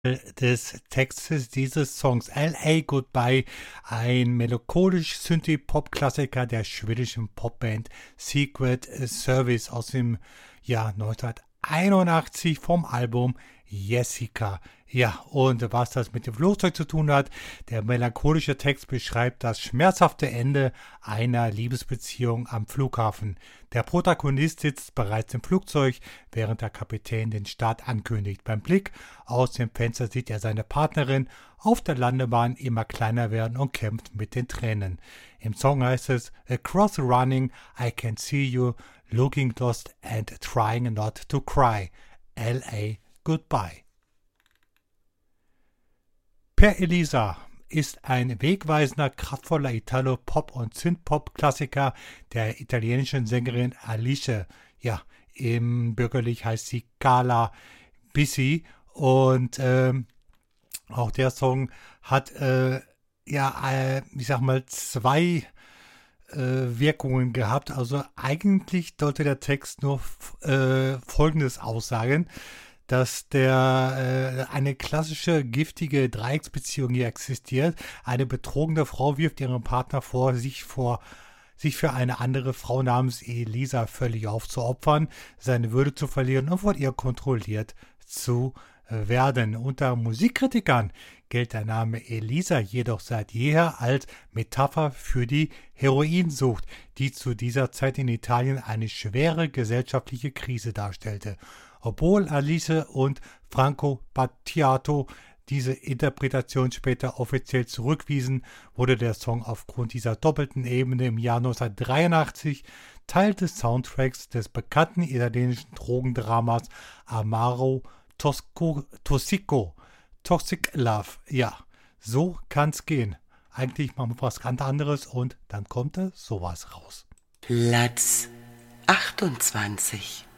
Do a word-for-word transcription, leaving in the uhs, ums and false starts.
des Textes dieses Songs L A Goodbye, ein melancholisch Synthie-Pop-Klassiker der schwedischen Popband Secret Service aus dem Jahr neunzehnhunderteinundachtzig vom Album Jessica. Ja, und was das mit dem Flugzeug zu tun hat, der melancholische Text beschreibt das schmerzhafte Ende einer Liebesbeziehung am Flughafen. Der Protagonist sitzt bereits im Flugzeug, während der Kapitän den Start ankündigt. Beim Blick aus dem Fenster sieht er seine Partnerin auf der Landebahn immer kleiner werden und kämpft mit den Tränen. Im Song heißt es: Across the running, I can see you, looking lost and trying not to cry. L A Goodbye. Per Elisa ist ein wegweisender, kraftvoller Italo-Pop- und Synth-Pop-Klassiker der italienischen Sängerin Alice. Ja, im Bürgerlich heißt sie Carla Bissi. Und ähm, auch der Song hat, äh, ja, äh, ich sag mal, zwei äh, Wirkungen gehabt. Also eigentlich sollte der Text nur äh, Folgendes aussagen: dass der äh, eine klassische giftige Dreiecksbeziehung hier existiert. Eine betrogene Frau wirft ihrem Partner vor, sich vor sich für eine andere Frau namens Elisa völlig aufzuopfern, seine Würde zu verlieren und von ihr kontrolliert zu werden. Unter Musikkritikern gilt der Name Elisa jedoch seit jeher als Metapher für die Heroinsucht, die zu dieser Zeit in Italien eine schwere gesellschaftliche Krise darstellte. Obwohl Alice und Franco Battiato diese Interpretation später offiziell zurückwiesen, wurde der Song aufgrund dieser doppelten Ebene im Jahr neunzehnhundertdreiundachtzig Teil des Soundtracks des bekannten italienischen Drogendramas Amaro Tosco, Tossico, Toxic Love. Ja, so kann's gehen. Eigentlich machen wir was ganz anderes und dann kommt da sowas raus. Platz achtundzwanzig.